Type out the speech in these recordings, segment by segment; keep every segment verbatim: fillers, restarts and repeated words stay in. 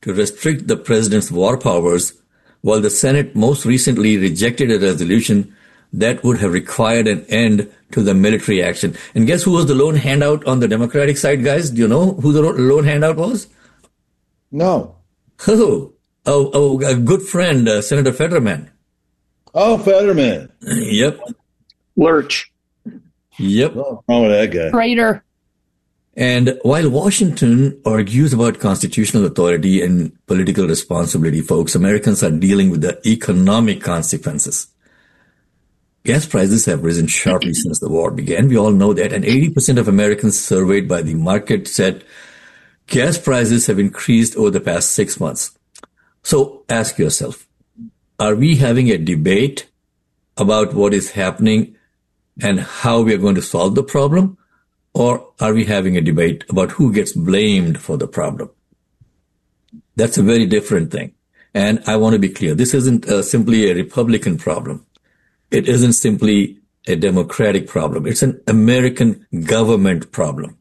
to restrict the president's war powers, while the Senate most recently rejected a resolution that would have required an end to the military action. And guess who was the lone handout on the Democratic side, guys? Do you know who the lone handout was? No. Oh, oh, oh a good friend, uh, Senator Fetterman. Oh, Fetterman. Yep. Lurch. Yep. What's wrong with that guy? Traitor. And while Washington argues about constitutional authority and political responsibility, folks, Americans are dealing with the economic consequences. Gas prices have risen sharply since the war began. We all know that. And eighty percent of Americans surveyed by the market said gas prices have increased over the past six months. So ask yourself, are we having a debate about what is happening and how we are going to solve the problem? Or are we having a debate about who gets blamed for the problem? That's a very different thing. And I want to be clear. This isn't uh, simply a Republican problem. It isn't simply a Democratic problem. It's an American government problem.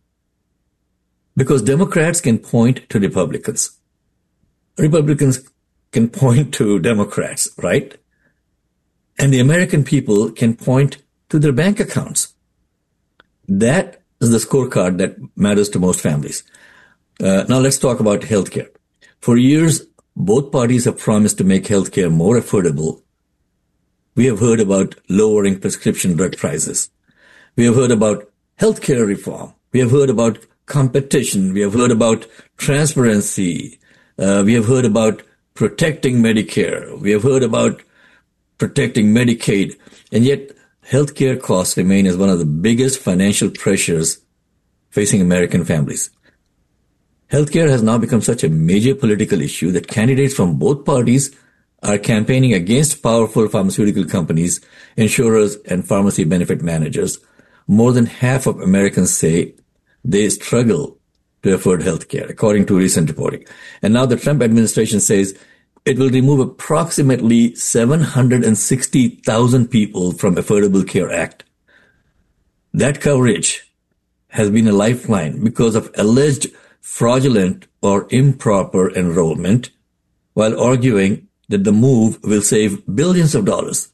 Because Democrats can point to Republicans. Republicans can point to Democrats, right? And the American people can point to their bank accounts. That is the scorecard that matters to most families. Uh, now let's talk about healthcare. For years, both parties have promised to make healthcare more affordable. We have heard about lowering prescription drug prices. We have heard about healthcare reform. We have heard about competition. We have heard about transparency. Uh, we have heard about protecting Medicare. We have heard about protecting Medicaid. And yet, healthcare costs remain as one of the biggest financial pressures facing American families. Healthcare has now become such a major political issue that candidates from both parties are campaigning against powerful pharmaceutical companies, insurers, and pharmacy benefit managers. More than half of Americans say they struggle to afford healthcare, according to recent reporting. And now the Trump administration says it will remove approximately seven hundred sixty thousand people from Affordable Care Act. That coverage has been a lifeline because of alleged fraudulent or improper enrollment, while arguing that the move will save billions of dollars.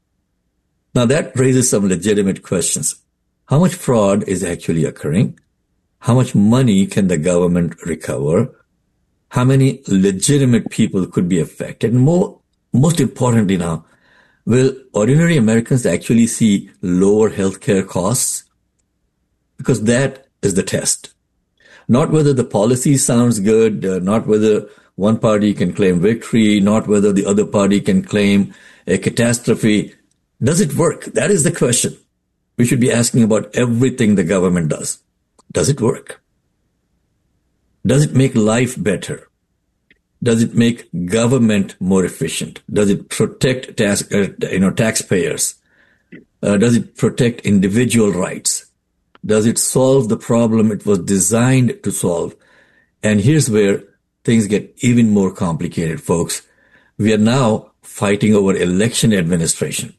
Now that raises some legitimate questions. How much fraud is actually occurring? How much money can the government recover? How many legitimate people could be affected? And more, most importantly now, will ordinary Americans actually see lower healthcare costs? Because that is the test. Not whether the policy sounds good, uh, not whether one party can claim victory, not whether the other party can claim a catastrophe. Does it work? That is the question. We should be asking about everything the government does. Does it work? Does it make life better? Does it make government more efficient? Does it protect tax, uh, you know, taxpayers? Uh, does it protect individual rights? Does it solve the problem it was designed to solve? And here's where things get even more complicated, folks. We are now fighting over election administration.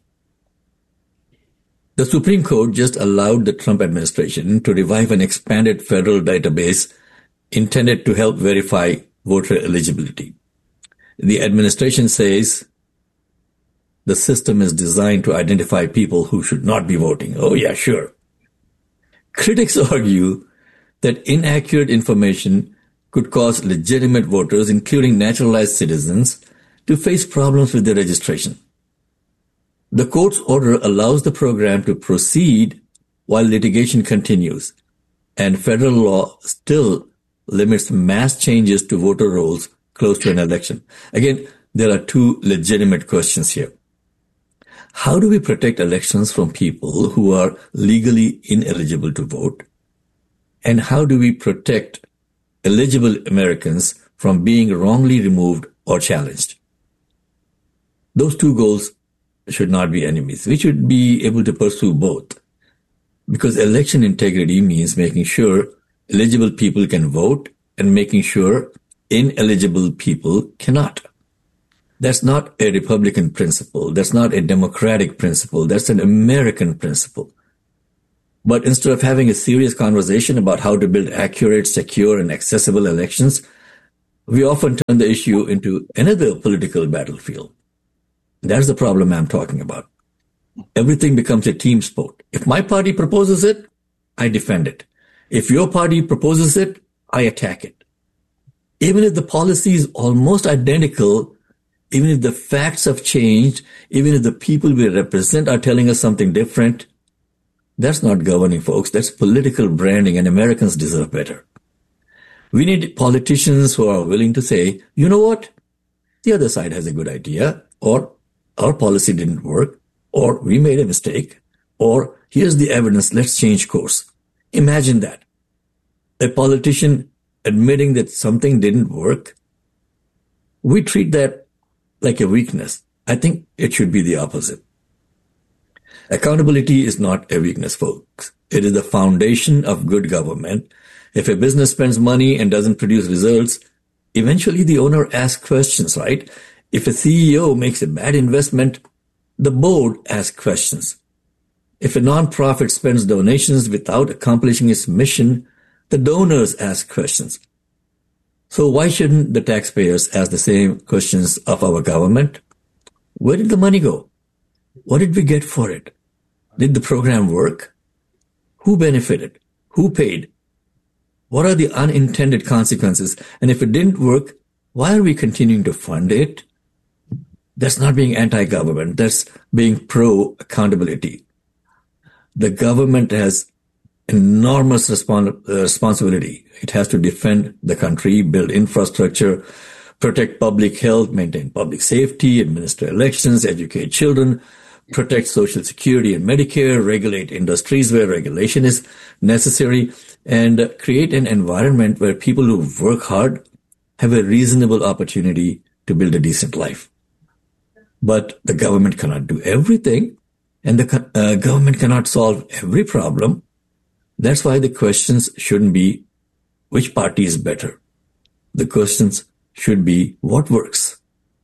The Supreme Court just allowed the Trump administration to revive an expanded federal database intended to help verify voter eligibility. The administration says the system is designed to identify people who should not be voting. Oh, yeah, sure. Critics argue that inaccurate information could cause legitimate voters, including naturalized citizens, to face problems with their registration. The court's order allows the program to proceed while litigation continues, and federal law still limits mass changes to voter rolls close to an election. Again, there are two legitimate questions here. How do we protect elections from people who are legally ineligible to vote? And how do we protect eligible Americans from being wrongly removed or challenged? Those two goals should not be enemies. We should be able to pursue both, because election integrity means making sure eligible people can vote and making sure ineligible people cannot. That's not a Republican principle. That's not a Democratic principle. That's an American principle. But instead of having a serious conversation about how to build accurate, secure, and accessible elections, we often turn the issue into another political battlefield. That's the problem I'm talking about. Everything becomes a team sport. If my party proposes it, I defend it. If your party proposes it, I attack it. Even if the policy is almost identical, even if the facts have changed, even if the people we represent are telling us something different, that's not governing, folks. That's political branding, and Americans deserve better. We need politicians who are willing to say, you know what? The other side has a good idea, or our policy didn't work, or we made a mistake, or here's the evidence, let's change course. Imagine that. A politician admitting that something didn't work. We treat that like a weakness. I think it should be the opposite. Accountability is not a weakness, folks. It is the foundation of good government. If a business spends money and doesn't produce results, eventually the owner asks questions, right? If a C E O makes a bad investment, the board asks questions. If a nonprofit spends donations without accomplishing its mission, the donors ask questions. So why shouldn't the taxpayers ask the same questions of our government? Where did the money go? What did we get for it? Did the program work? Who benefited? Who paid? What are the unintended consequences? And if it didn't work, why are we continuing to fund it? That's not being anti-government. That's being pro-accountability. The government has enormous respons- uh, responsibility. It has to defend the country, build infrastructure, protect public health, maintain public safety, administer elections, educate children, protect Social Security and Medicare, regulate industries where regulation is necessary, and create an environment where people who work hard have a reasonable opportunity to build a decent life. But the government cannot do everything, and the uh, government cannot solve every problem. That's why the questions shouldn't be which party is better. The questions should be what works.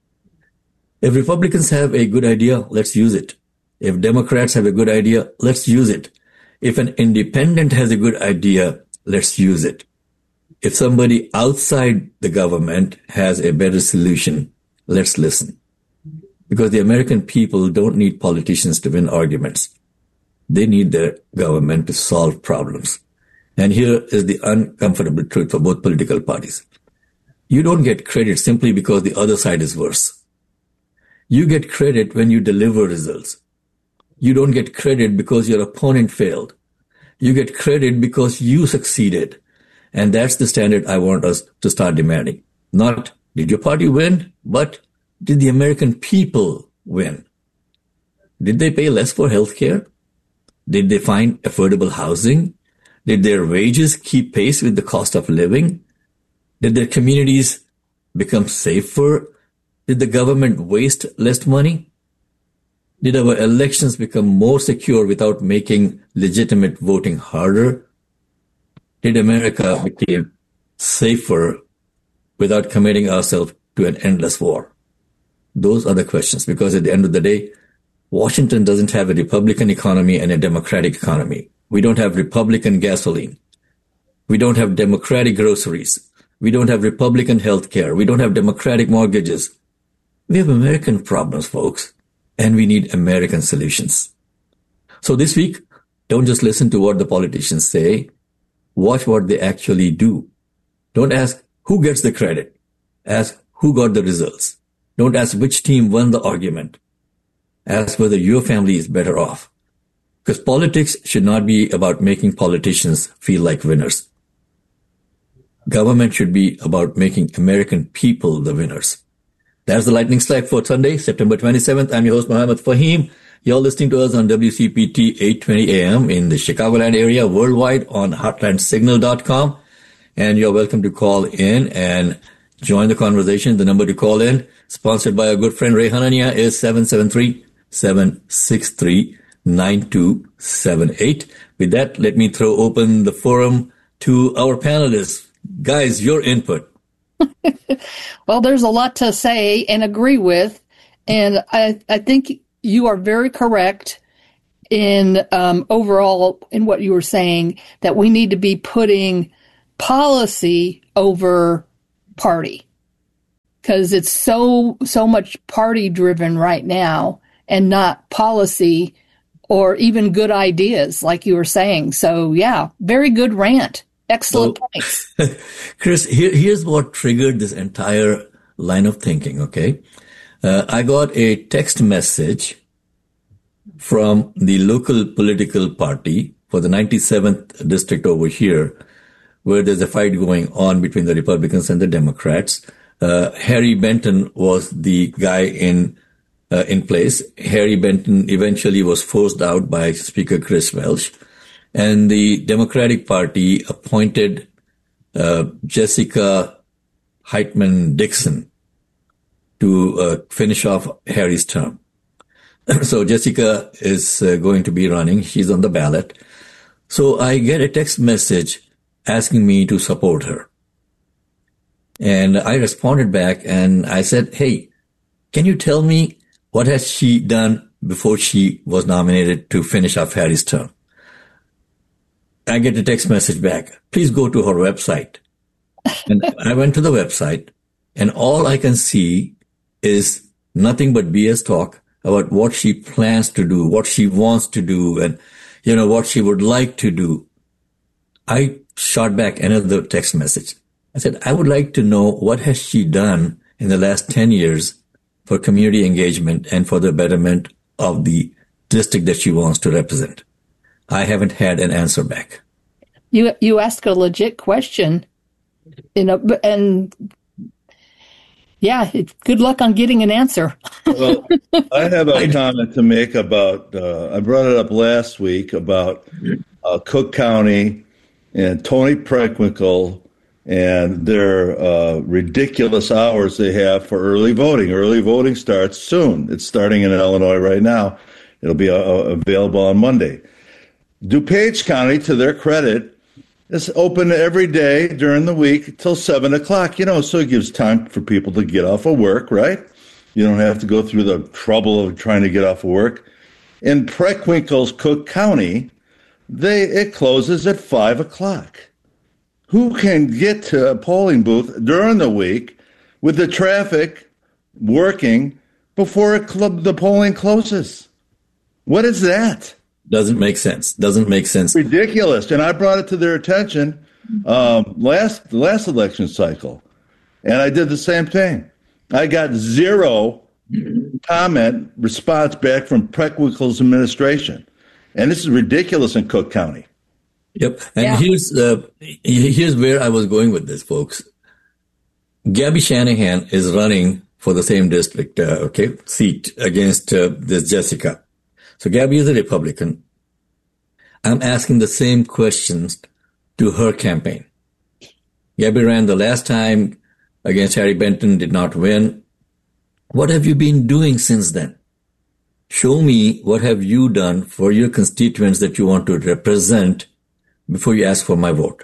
If Republicans have a good idea, let's use it. If Democrats have a good idea, let's use it. If an independent has a good idea, let's use it. If somebody outside the government has a better solution, let's listen. Because the American people don't need politicians to win arguments. They need their government to solve problems. And here is the uncomfortable truth for both political parties. You don't get credit simply because the other side is worse. You get credit when you deliver results. You don't get credit because your opponent failed. You get credit because you succeeded. And that's the standard I want us to start demanding. Not, did your party win? But did the American people win? Did they pay less for health care? Did they find affordable housing? Did their wages keep pace with the cost of living? Did their communities become safer? Did the government waste less money? Did our elections become more secure without making legitimate voting harder? Did America become safer without committing ourselves to an endless war? Those are the questions, because at the end of the day, Washington doesn't have a Republican economy and a Democratic economy. We don't have Republican gasoline. We don't have Democratic groceries. We don't have Republican health care. We don't have Democratic mortgages. We have American problems, folks, and we need American solutions. So this week, don't just listen to what the politicians say. Watch what they actually do. Don't ask who gets the credit. Ask who got the results. Don't ask which team won the argument. Ask whether your family is better off. Because politics should not be about making politicians feel like winners. Government should be about making American people the winners. That's the Lightning Strike for Sunday, September twenty-seventh. I'm your host, Muhammad Fahim. You're listening to us on W C P T eight twenty A M in the Chicagoland area, worldwide on heartland signal dot com. And you're welcome to call in and join the conversation. The number to call in, sponsored by our good friend Ray Hanania, is seven seven three, seven six three, nine two seven eight. With that, let me throw open the forum to our panelists. Guys, your input. Well, there's a lot to say and agree with, and I, I think you are very correct in um, overall in what you were saying, that we need to be putting policy over party. because it's so, so much party driven right now and not policy or even good ideas, like you were saying. So yeah, very good rant. Excellent So, points. Chris, here, here's what triggered this entire line of thinking, okay? Uh, I got a text message from the local political party for the ninety-seventh district over here, where there's a fight going on between the Republicans and the Democrats. Uh, Harry Benton was the guy in uh, in place. Harry Benton eventually was forced out by Speaker Chris Welch, and the Democratic Party appointed uh, Jessica Heitman Dixon to uh, finish off Harry's term. So Jessica is uh, going to be running. She's on the ballot. So I get a text message asking me to support her. And I responded back and I said, hey, can you tell me what has she done before she was nominated to finish off Harry's term? I get a text message back. Please go to her website. And I went to the website and all I can see is nothing but B S talk about what she plans to do, what she wants to do, and, you know, what she would like to do. I shot back another text message. I said, I would like to know what has she done in the last ten years for community engagement and for the betterment of the district that she wants to represent. I haven't had an answer back. You you ask a legit question, you know, and yeah, it, good luck on getting an answer. Well, I have a comment to make about, uh, I brought it up last week about uh, Cook County and Tony Preckwinkle and their uh, ridiculous hours they have for early voting. Early voting starts soon. It's starting in Illinois right now. It'll be uh, available on Monday. DuPage County, to their credit, is open every day during the week till seven o'clock, you know, so it gives time for people to get off of work, right? You don't have to go through the trouble of trying to get off of work. In Preckwinkle's Cook County, they it closes at five o'clock. Who can get to a polling booth during the week with the traffic working before it cl- the polling closes? What is that? Doesn't make sense. Doesn't make sense. Ridiculous. And I brought it to their attention um, last last election cycle, and I did the same thing. I got zero comment response back from Preckwinkle's administration, and this is ridiculous in Cook County. Yep. And Yeah. here's uh, here's where I was going with this, folks. Gabby Shanahan is running for the same district, uh, okay, seat against uh, this Jessica. So Gabby is a Republican. I'm asking the same questions to her campaign. Gabby ran the last time against Harry Benton, did not win. What have you been doing since then? Show me what have you done for your constituents that you want to represent before you ask for my vote.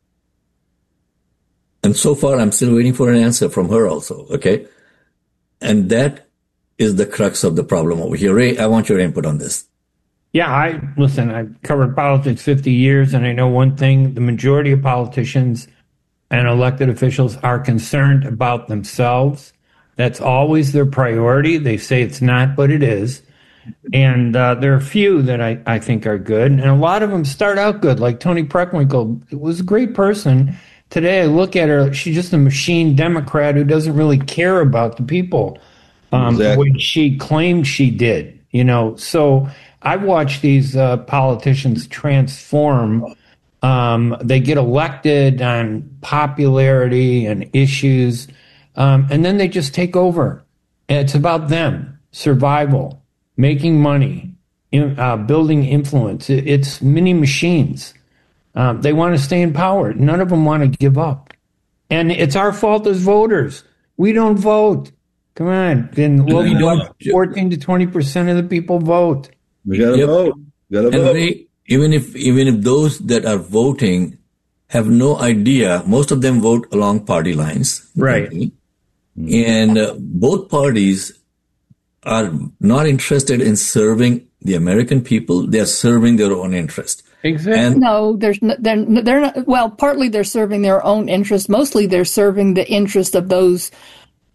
And so far, I'm still waiting for an answer from her also, okay? And that is the crux of the problem over here. Ray, I want your input on this. Yeah, I listen, I've covered politics fifty years, and I know one thing: the majority of politicians and elected officials are concerned about themselves. That's always their priority. They say it's not, but it is. And uh, there are a few that I, I think are good, and a lot of them start out good, like Tony Preckwinkle was a great person. Today I look at her, she's just a machine Democrat who doesn't really care about the people, um, Exactly. which she claimed she did. You know, so I watch these uh, politicians transform. Um, they get elected on popularity and issues, um, and then they just take over. And it's about them, survival, making money, in, uh, building influence. It, it's mini machines. Um, they want to stay in power. None of them want to give up. And it's our fault as voters. We don't vote. Come on. Then No, you don't. fourteen to twenty percent of the people vote. We got to Yep. vote. Got to And vote. Ray, even if even if those that are voting have no idea, most of them vote along party lines. Right. okay? And uh, both parties are not interested in serving the American people. They are serving their own interest. Exactly. And No, there's no, they're they're not. Well, partly they're serving their own interest. Mostly they're serving the interest of those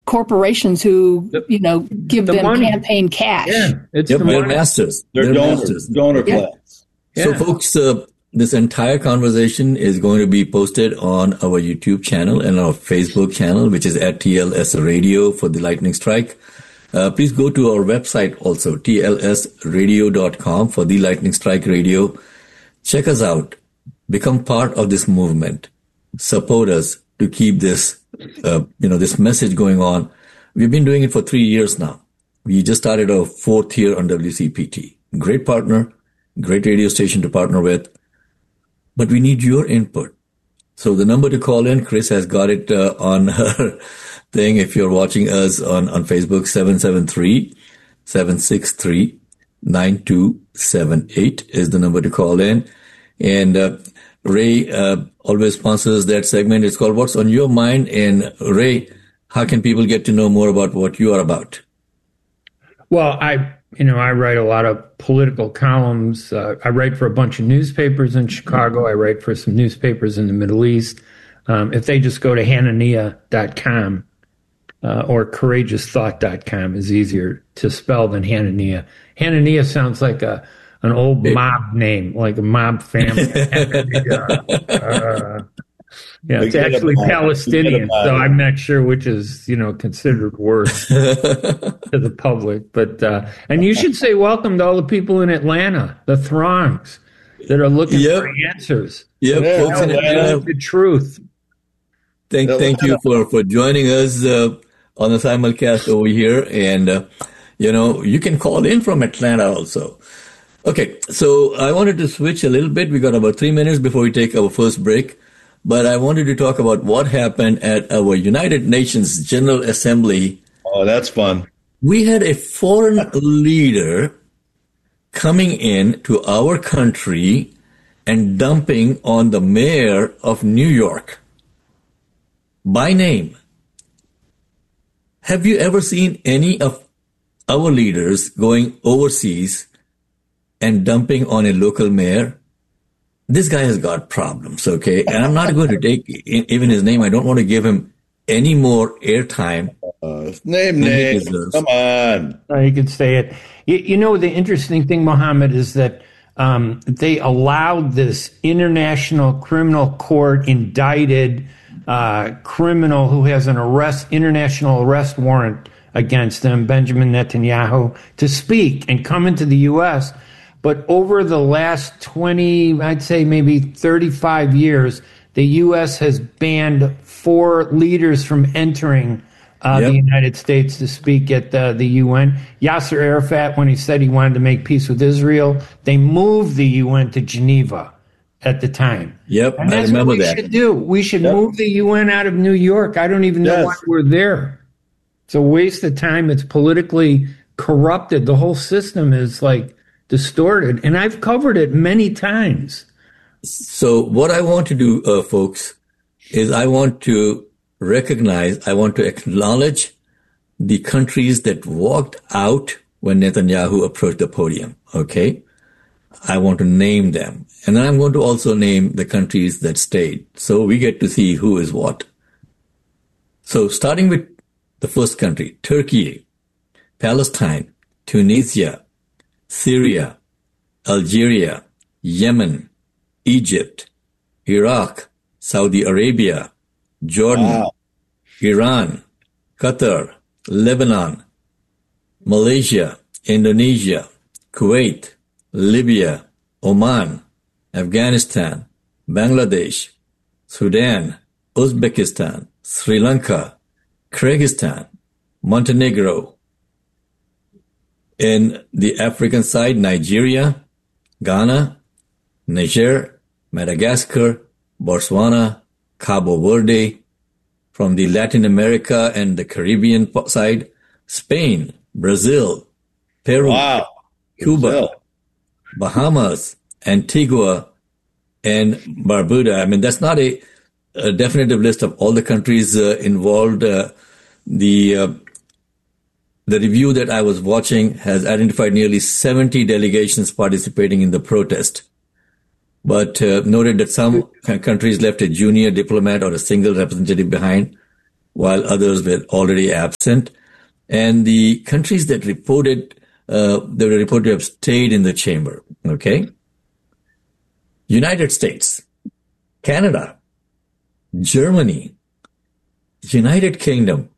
corporations who, The- you know, give the them money. campaign cash. Yeah, it's Yep, the they're money. masters. They're, They're donors, masters. donor Yeah. class. So, Yeah. folks, uh, this entire conversation is going to be posted on our YouTube channel and our Facebook channel, which is at T L S Radio for the Lightning Strike. Uh, please go to our website also, T L S radio dot com for the Lightning Strike Radio. Check us out. Become part of this movement. Support us to keep this, uh, you know, this message going on. We've been doing it for three years now. We just started our fourth year on W C P T. Great partner, great radio station to partner with. But we need your input. So the number to call in, Chris has got it uh, on her thing. If you're watching us on, on Facebook, seven seven three, seven six three, nine two seven eight is the number to call in. And uh, Ray uh, always sponsors that segment. It's called What's on Your Mind? And Ray, how can people get to know more about what you are about? Well, I, you know, I write a lot of political columns. Uh, I write for a bunch of newspapers in Chicago. I write for some newspapers in the Middle East. Um, if they just go to Hanania dot com uh, or courageous thought dot com is easier to spell than Hanania. Hanania sounds like a an old mob name, like a mob family. uh, yeah, it's Forget actually about it. Palestinian, Forget about so it. I'm not sure which is, you know, considered worse to the public. But uh, and you should say welcome to all the people in Atlanta, the throngs that are looking Yep. for answers. Yep, Yeah, folks in Atlanta. Atlanta, The truth. Thank, thank you for, for joining us uh, on the simulcast over here. And, uh, you know, you can call in from Atlanta also. Okay, so I wanted to switch a little bit. We got about three minutes before we take our first break. But I wanted to talk about what happened at our United Nations General Assembly. Oh, that's fun. We had a foreign leader coming in to our country and dumping on the mayor of New York by name. Have you ever seen any of our leaders going overseas and dumping on a local mayor? This guy has got problems, okay? And I'm not going to take even his name. I don't want to give him any more airtime. Uh, name, he name. deserves. Come on. Uh, you could say it. You, you know, the interesting thing, Mohammed, is that um, they allowed this international criminal court indicted uh, criminal who has an arrest, international arrest warrant against him, Benjamin Netanyahu, to speak and come into the U S. But over the last twenty, I'd say maybe thirty-five years, the U S has banned four leaders from entering uh, Yep. the United States to speak at the, the U N. Yasser Arafat, when he said he wanted to make peace with Israel, they moved the U N to Geneva at the time. Yep, And I that's remember what we that. should do. We should Yep. move the U N out of New York. I don't even know Yes. why we're there. It's a waste of time. It's politically corrupted. The whole system is like distorted. And I've covered it many times. So what I want to do, uh, folks, is I want to recognize, I want to acknowledge the countries that walked out when Netanyahu approached the podium, okay? I want to name them. And then I'm going to also name the countries that stayed. So we get to see who is what. So starting with the first country, Turkey, Palestine, Tunisia, Syria, Algeria, Yemen, Egypt, Iraq, Saudi Arabia, Jordan, Wow. Iran, Qatar, Lebanon, Malaysia, Indonesia, Kuwait, Libya, Oman, Afghanistan, Bangladesh, Sudan, Uzbekistan, Sri Lanka, Kyrgyzstan, Montenegro. In the African side, Nigeria, Ghana, Niger, Madagascar, Botswana, Cabo Verde. From the Latin America and the Caribbean side, Spain, Brazil, Peru, Wow. Cuba, Brazil. Bahamas, Antigua, and Barbuda. I mean, that's not a, a definitive list of all the countries uh, involved. Uh, the uh, the review that I was watching has identified nearly seventy delegations participating in the protest, but uh, noted that some countries left a junior diplomat or a single representative behind. while others were already absent. And the countries that reported, uh, that were reported to have stayed in the chamber, okay? United States, Canada, Germany, United Kingdom,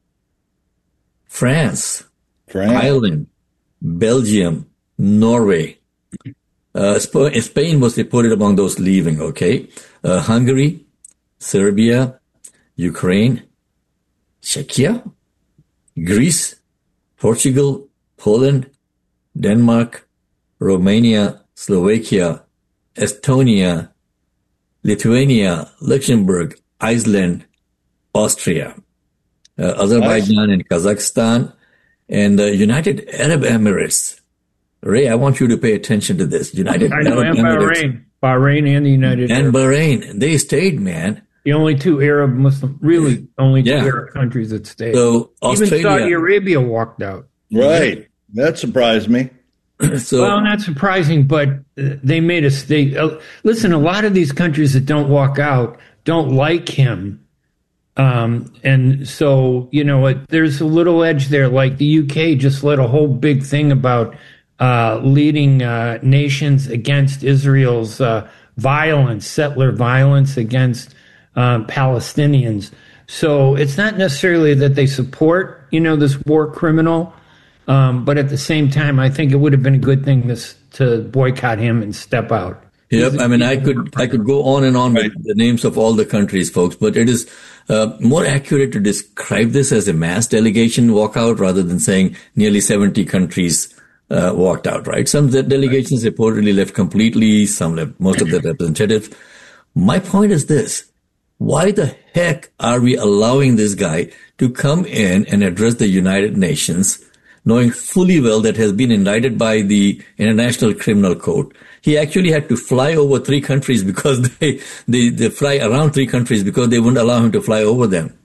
France, France. Ireland, Belgium, Norway. Uh, Spain was reported among those leaving, okay? Uh, Hungary, Serbia, Ukraine, Czechia, Greece, Portugal, Poland, Denmark, Romania, Slovakia, Estonia, Lithuania, Luxembourg, Iceland, Austria, uh, Azerbaijan and Kazakhstan, and the United Arab Emirates. Ray, I want you to pay attention to this. United I know, Arab and Emirates Bahrain. Bahrain and the United and Arab. Bahrain. They stayed, man. The only two Arab Muslim, really only two Yeah. Arab countries that stayed. So Even Australia. Saudi Arabia walked out. Right. That surprised me. So Well, not surprising, but uh, they made a state. Uh, listen, a lot of these countries that don't walk out don't like him. Um, and so, you know, it, there's a little edge there. Like the U K just led a whole big thing about uh, leading uh, nations against Israel's uh, violence, settler violence against uh, Palestinians. So it's not necessarily that they support, you know, this war criminal. Um, but at the same time, I think it would have been a good thing this, to boycott him and step out. Yep, I mean, I could I could go on and on with the names of all the countries, folks, but it is uh, more accurate to describe this as a mass delegation walkout rather than saying nearly seventy countries uh, walked out, right? Some de- delegations reportedly left completely, some left most of the representatives. My point is this. Why the heck are we allowing this guy to come in and address the United Nations, knowing fully well that has been indicted by the International Criminal Court? He actually had to fly over three countries because they, they, they fly around three countries because they wouldn't allow him to fly over them.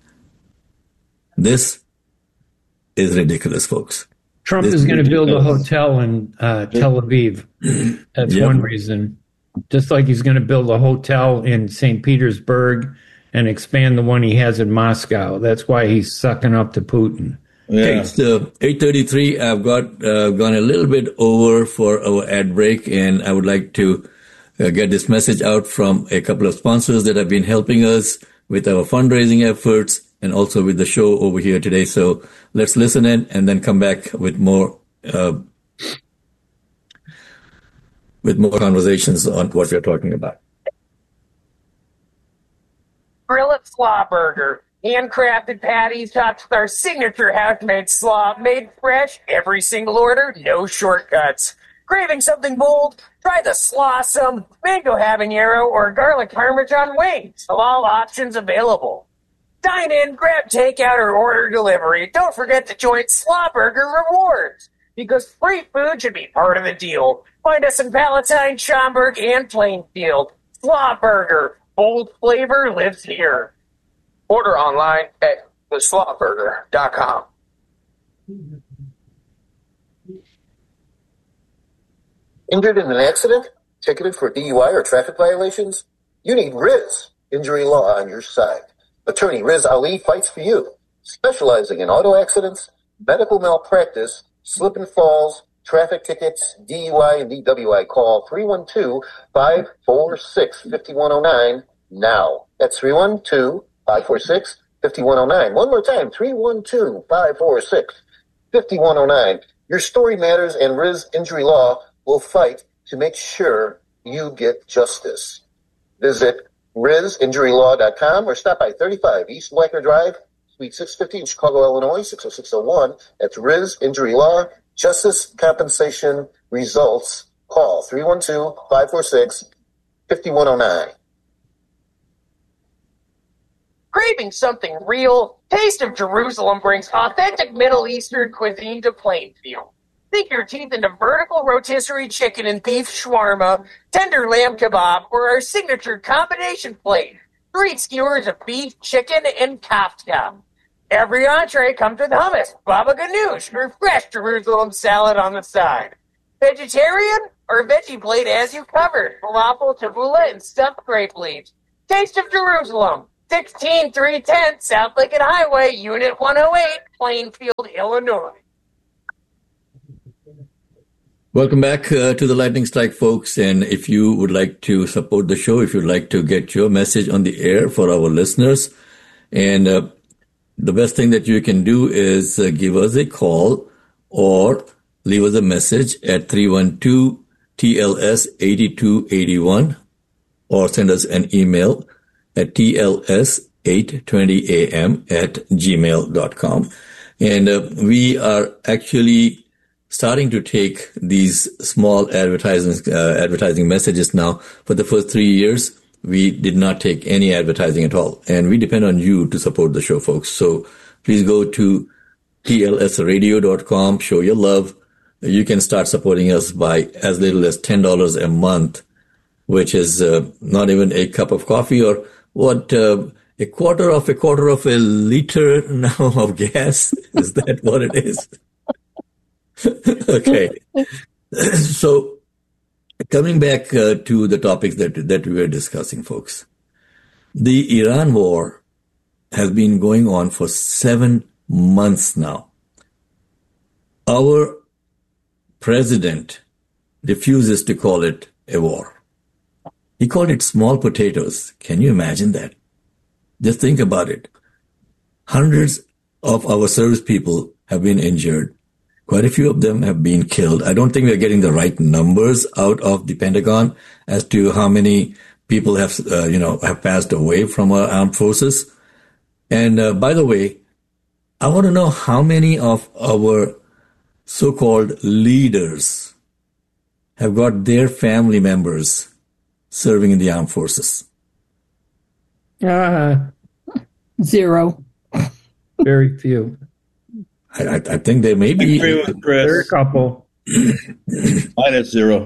This is ridiculous, folks. Trump This is going to build a ridiculous. hotel in uh, Tel Aviv. That's Yep. one reason. Just like he's going to build a hotel in Saint Petersburg and expand the one he has in Moscow. That's why he's sucking up to Putin. Yeah. Okay, it's uh, eight thirty-three. I've got uh, gone a little bit over for our ad break, and I would like to uh, get this message out from a couple of sponsors that have been helping us with our fundraising efforts and also with the show over here today. So let's listen in and then come back with more uh, with more conversations on what we're talking about. Grill It Slaw Burger. Handcrafted patties topped with our signature house-made slaw, made fresh every single order, no shortcuts. Craving something bold? Try the Slawsome, mango habanero, or garlic parmesan wings. All options available. Dine in, grab takeout, or order delivery. Don't forget to join Slaw Burger Rewards, because free food should be part of the deal. Find us in Palatine, Schaumburg, and Plainfield. Slaw Burger. Bold flavor lives here. Order online at the slaw burger dot com. Injured in an accident? Ticketed for D U I or traffic violations? You need Riz Injury Law on your side. Attorney Riz Ali fights for you, specializing in auto accidents, medical malpractice, slip and falls, traffic tickets, D U I and D W I. Call three one two, five four six, five one zero nine now. That's three one two, five four six, five one zero nine. One more time, three one two, five four six, five one zero nine. Your story matters, and Riz Injury Law will fight to make sure you get justice. Visit riz injury law dot com or stop by thirty-five East Wacker Drive, Suite six fifty in Chicago, Illinois, six oh six oh one. That's Riz Injury Law. Justice, compensation, results. Call three one two, five four six, five one zero nine. Craving something real? Taste of Jerusalem brings authentic Middle Eastern cuisine to Plainfield. Sink your teeth into vertical rotisserie chicken and beef shawarma, tender lamb kebab, or our signature combination plate. Three skewers of beef, chicken, and kafta. Every entree comes with hummus, baba ganoush, or fresh Jerusalem salad on the side. Vegetarian or veggie plate as you covered, falafel, tabbouleh, and stuffed grape leaves. Taste of Jerusalem. sixteen three ten South Lincoln Highway, Unit one oh eight, Plainfield, Illinois. Welcome back uh, to the Lightning Strike, folks. And if you would like to support the show, if you'd like to get your message on the air for our listeners, and uh, the best thing that you can do is uh, give us a call or leave us a message at three one two T L S eight two eight one, or send us an email at T L S eight twenty A M at gmail dot com. And uh, we are actually starting to take these small advertising uh, advertising messages now. For the first three years, we did not take any advertising at all. And we depend on you to support the show, folks. So please go to T L S radio dot com, show your love. You can start supporting us by as little as ten dollars a month, which is uh, not even a cup of coffee, or what, uh, a quarter of a quarter of a liter now of gas. Is that what it is? Okay. So coming back uh, to the topics that that we were discussing, folks. The Iran war has been going on for seven months now. Our president refuses to call it a war. He called it small potatoes. Can you imagine that? Just think about it. Hundreds of our service people have been injured. Quite a few of them have been killed. I don't think we're getting the right numbers out of the Pentagon as to how many people have, uh, you know, have passed away from our armed forces. And uh, by the way, I want to know how many of our so-called leaders have got their family members serving in the armed forces. Uh, Zero. Very few. I, I think there may be. I agree with Chris. There are a couple. Mine is zero.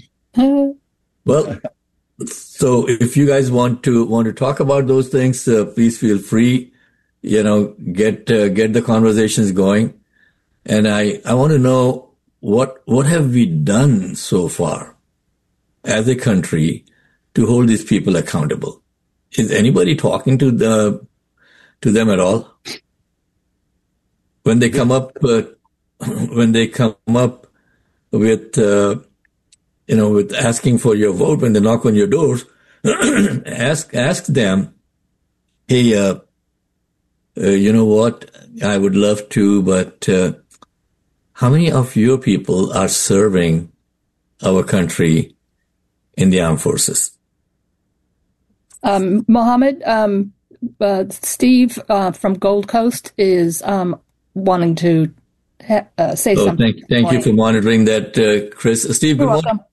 Well, so if you guys want to want to talk about those things, uh, please feel free. You know, get uh, get the conversations going. And I, I want to know what what have we done so far as a country to hold these people accountable? Is anybody talking to the to them at all? When they come up, uh, when they come up with, uh, you know, with asking for your vote, when they knock on your doors, ask ask them, hey, uh, uh, you know what? I would love to, but uh, how many of your people are serving our country in the armed forces? Um, Mohammed, um, uh, Steve uh, from Gold Coast is um, wanting to ha- uh, say oh, something. Thank, thank you for monitoring that, uh, Chris. Steve, good You're morning. welcome.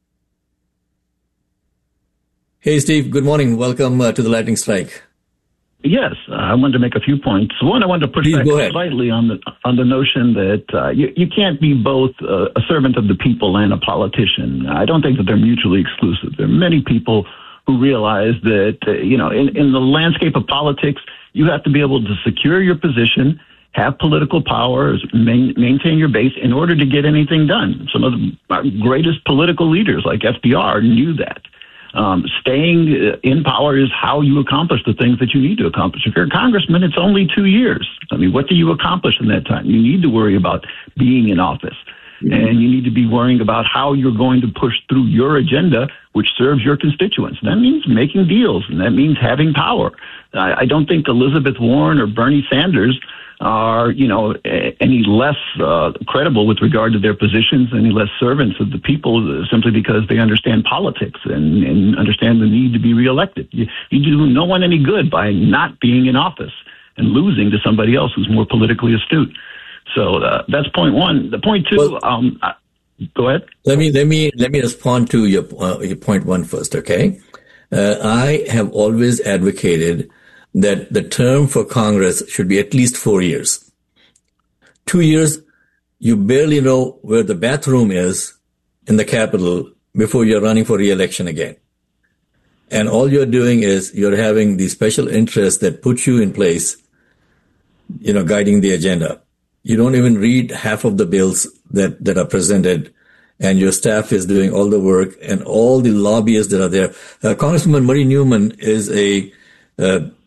Hey, Steve, good morning. Welcome uh, to the Lightning Strike. Yes, uh, I wanted to make a few points. One, I wanted to push Please back go ahead. slightly on the on the notion that uh, you, you can't be both uh, a servant of the people and a politician. I don't think that they're mutually exclusive. There are many people who realize that, uh, you know, in, in the landscape of politics, you have to be able to secure your position, have political powers, main, maintain your base in order to get anything done. Some of the our greatest political leaders like F D R knew that. Um, staying in power is how you accomplish the things that you need to accomplish. If you're a congressman, it's only two years. I mean, what do you accomplish in that time? You need to worry about being in office. Mm-hmm. And you need to be worrying about how you're going to push through your agenda, which serves your constituents. That means making deals, and that means having power. I, I don't think Elizabeth Warren or Bernie Sanders are, you know, any less uh, credible with regard to their positions, any less servants of the people, simply because they understand politics and, and understand the need to be reelected. You, you do no one any good by not being in office and losing to somebody else who's more politically astute. So uh, that's point one. The point two. Well, um, uh, go ahead. Let me let me let me respond to your uh, your point one first. Okay, uh, I have always advocated that the term for Congress should be at least four years. Two years, you barely know where the bathroom is in the Capitol before you're running for re-election again. And all you're doing is you're having the special interests that put you in place, you know, guiding the agenda. You don't even read half of the bills that, that are presented, and your staff is doing all the work, and all the lobbyists that are there. Uh, Congresswoman Marie Newman is a uh,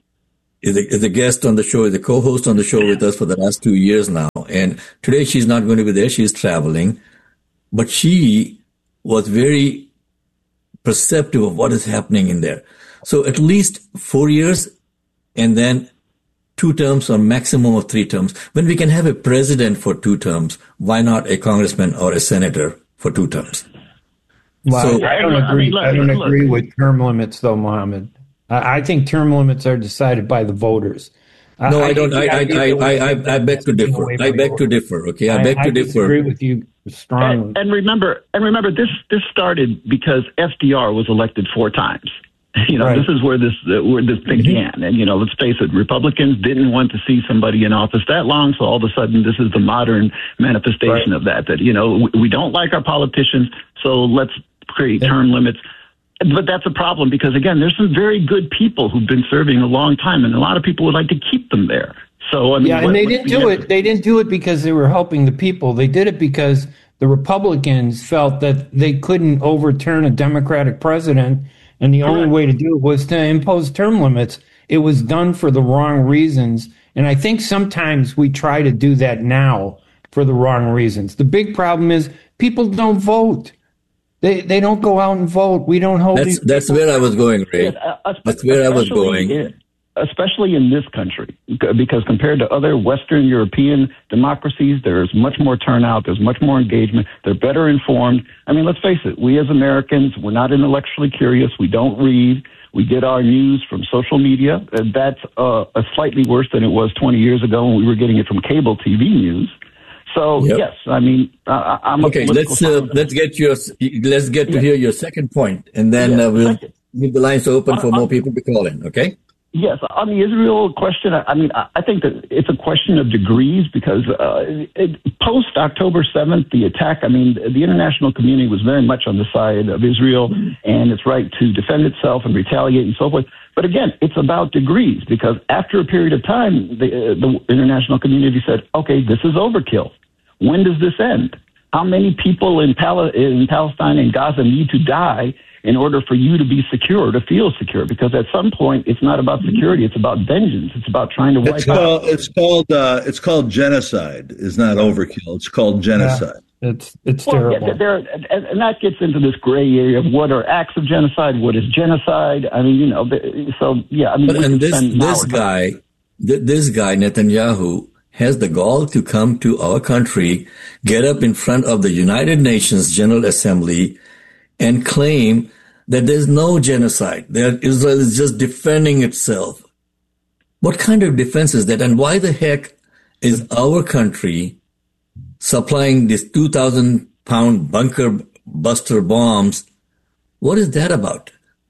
is a, is a guest on the show, is a co-host on the show with us for the last two years now. And today she's not going to be there. She's traveling. But she was very perceptive of what is happening in there. So at least four years and then two terms or maximum of three terms. When we can have a president for two terms, why not a congressman or a senator for two terms? Well, So- I don't I agree. mean, look, I don't look. agree with term limits, though, Mohammed. I, I think term limits are decided by the voters. No, I don't. I, think I, the I, idea I, was I, I beg to taken differ. away I by beg the to voters. differ. Okay, I beg to disagree differ. with you strongly. And, and remember, and remember, this this started because F D R was elected four times. You know, Right. this is where this uh, where this began. And you know, let's face it, Republicans didn't want to see somebody in office that long. So all of a sudden, this is the modern manifestation Right. of that. That you know, we, we don't like our politicians, so let's create term limits. But that's a problem because again, there's some very good people who've been serving a long time, and a lot of people would like to keep them there. So I mean, Yeah, and what- they what's didn't the do answer? it. They didn't do it because they were helping the people. They did it because the Republicans felt that they couldn't overturn a Democratic president, and the only Correct. way to do it was to impose term limits. It was done for the wrong reasons, and I think sometimes we try to do that now for the wrong reasons. The big problem is people don't vote. They they don't go out and vote. We don't hold That's these that's people- where I was going, Ray. Yes, uh, That's where I was especially going. in- especially in this country, because compared to other Western European democracies, there's much more turnout, there's much more engagement, they're better informed. I mean, let's face it, we as Americans, we're not intellectually curious, we don't read, we get our news from social media. And that's uh, a slightly worse than it was twenty years ago when we were getting it from cable T V news. So, Yep. yes, I mean, uh, I'm a Okay, political let's uh, scientist. let's get your let's get to hear your second point, and then Yes, uh, we'll second. leave the lines open for Uh, more uh, people to call in. Okay. Yes, on the Israel question, I I mean, I I think that it's a question of degrees because uh, it, post October seventh, the attack, I mean, the international community was very much on the side of Israel and its right to defend itself and retaliate and so forth. But again, it's about degrees because after a period of time, the, uh, the international community said, okay, this is overkill. When does this end? How many people in, Pal- in Palestine and Gaza need to die in order for you to be secure, to feel secure? Because at some point, it's not about security; it's about vengeance. It's about trying to wipe It's out. called it's called uh, it's called genocide. It's not overkill. It's called genocide. It's it's Well, terrible. yeah, there, and, and that gets into this gray area of what are acts of genocide, what is genocide. I mean, you know, the- so yeah. I mean, But we and could this spend this hours- guy, th- this guy Netanyahu has the gall to come to our country, get up in front of the United Nations General Assembly, and claim that there's no genocide, that Israel is just defending itself. What kind of defense is that? And why the heck is our country supplying these two thousand pound bunker buster bombs? What is that about?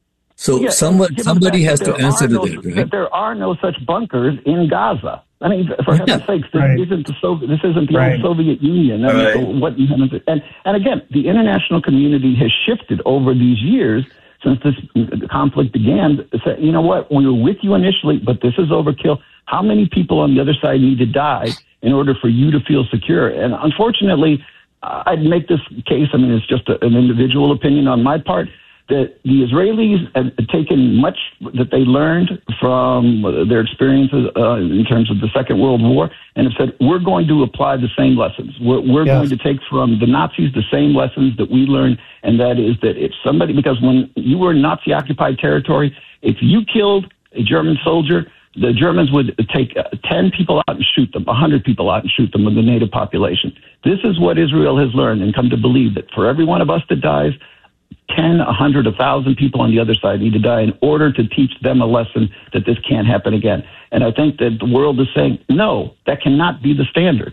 So Yeah, someone, given somebody the fact has that to there answer are to no- that, right? that there are no such bunkers in Gaza. I mean, for Yeah. heaven's sakes, this Right. isn't the Soviet. This isn't the Right. old Soviet Union. I mean, Right. what, and and again, the international community has shifted over these years since this conflict began. Say, you know what? We were with you initially, but this is overkill. How many people on the other side need to die in order for you to feel secure? And unfortunately, I'd make this case. I mean, it's just a, an individual opinion on my part. That the Israelis have taken much that they learned from their experiences uh, in terms of the Second World War and have said, we're going to apply the same lessons. We're, we're Yes. going to take from the Nazis the same lessons that we learned, and that is that if somebody, because when you were in Nazi-occupied territory, if you killed a German soldier, the Germans would take uh, ten people out and shoot them, one hundred people out and shoot them with the native population. This is what Israel has learned and come to believe, that for every one of us that dies, ten, a hundred, a thousand people on the other side need to die in order to teach them a lesson that this can't happen again. And I think that the world is saying, no, that cannot be the standard.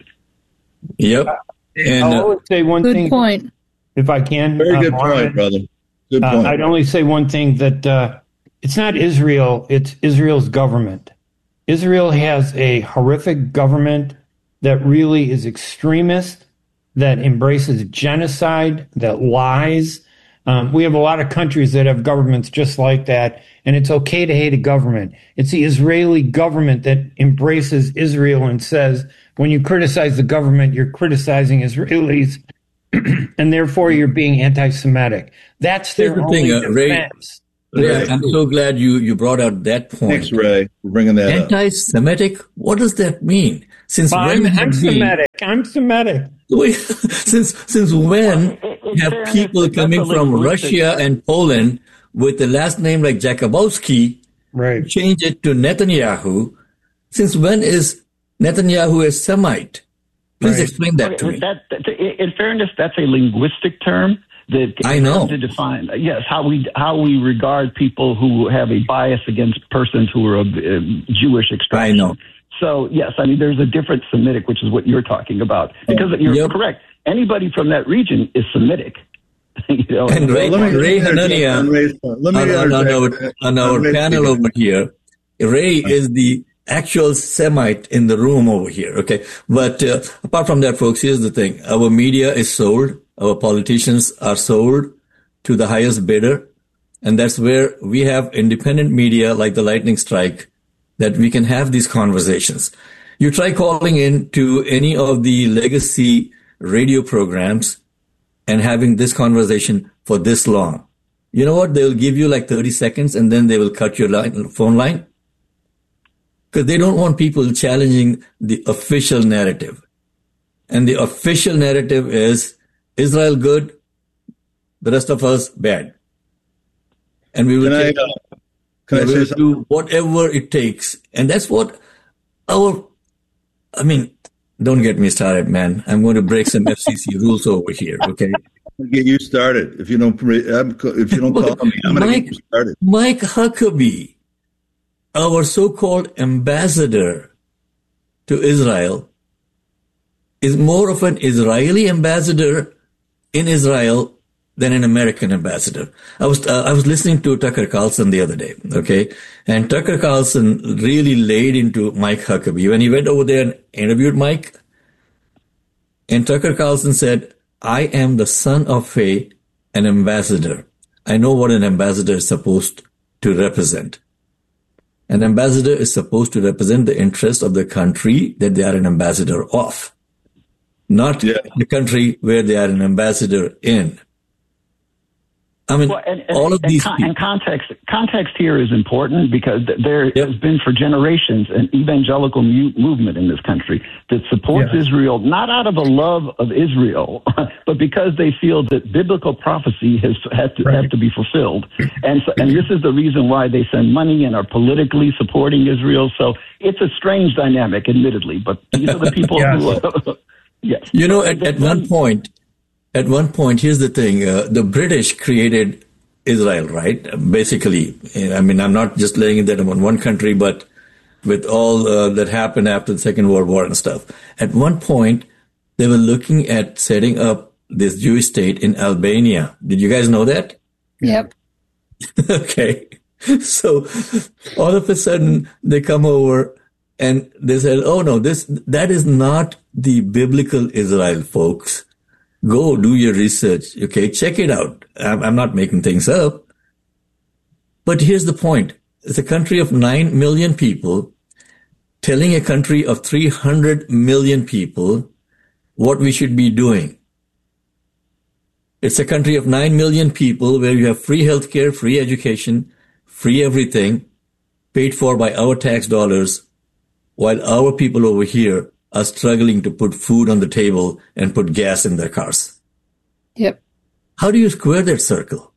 Yep. And I'll uh, only say one Good thing, point. if I can. Very uh, good Mohammed. point, brother. Good Uh, point. I'd only say one thing, that uh, it's not Israel, it's Israel's government. Israel has a horrific government that really is extremist, that embraces genocide, that lies. Um, we have a lot of countries that have governments just like that, and it's okay to hate a government. It's the Israeli government that embraces Israel and says, when you criticize the government, you're criticizing Israelis, and therefore you're being anti-Semitic. That's their Here's the only thing, uh, Ray- defense. Ray, I'm so glad you, you brought out that point. Thanks, Ray, for bringing that up. Anti-Semitic? What does that mean? Since well, when I'm, I'm we, Semitic. I'm Semitic. since since when have people coming from Russia and Poland with the last name like Jakubowski right. change it to Netanyahu? Since when is Netanyahu a Semite? Please right. explain that okay, to me. That, that, in fairness, that's a linguistic term that I know to define. Yes, how we how we regard people who have a bias against persons who are of uh, Jewish extraction. I know. So yes, I mean there's a different Semitic, which is what you're talking about. Because you're yep. correct. Anybody from that region is Semitic. you know, and Ray, well, Ray Hanania, on, on, on our, on our panel over here, Ray is the actual Semite in the room over here. Okay, but uh, apart from that, folks, here's the thing: our media is sold, our politicians are sold to the highest bidder, and that's where we have independent media like the Lightning Strike that we can have these conversations. You try calling in to any of the legacy radio programs and having this conversation for this long. You know what? They'll give you like thirty seconds and then they will cut your line, phone line. Because they don't want people challenging the official narrative. And the official narrative is Israel good, the rest of us bad. And we will Can take, I, uh, can I we say will something? do whatever it takes. And that's what our, I mean, don't get me started, man. I'm going to break some F C C rules over here, okay? Get you started. If you don't, if you don't call me, I'm going to get you started. Mike Huckabee, our so-called ambassador to Israel, is more of an Israeli ambassador in Israel than an American ambassador. I was uh, I was listening to Tucker Carlson the other day, okay, and Tucker Carlson really laid into Mike Huckabee when he went over there and interviewed Mike. And Tucker Carlson said, "I am the son of a an ambassador. I know what an ambassador is supposed to represent. An ambassador is supposed to represent the interest of the country that they are an ambassador of, not yeah. the country where they are an ambassador in." I mean, well, and, and, all of and these con- people. And context, context here is important because there yep. has been for generations an evangelical mu- movement in this country that supports yeah. Israel, not out of a love of Israel, but because they feel that biblical prophecy has, has to, right. has to be fulfilled. And so, and this is the reason why they send money and are politically supporting Israel. So it's a strange dynamic, admittedly, but these are the people yes. who, uh, yes. You know, at, at one point, At one point, here's the thing, uh, the British created Israel, right? Basically, I mean, I'm not just laying it on one country, but with all uh, that happened after the Second World War and stuff. At one point, they were looking at setting up this Jewish state in Albania. Did you guys know that? Yep. Okay. So all of a sudden, they come over and they said, oh, no, this that is not the biblical Israel, folks. Go do your research, okay? Check it out. I'm, I'm not making things up. But here's the point. It's a country of nine million people telling a country of three hundred million people what we should be doing. It's a country of nine million people where you have free healthcare, free education, free everything, paid for by our tax dollars, while our people over here are struggling to put food on the table and put gas in their cars. Yep. How do you square that circle?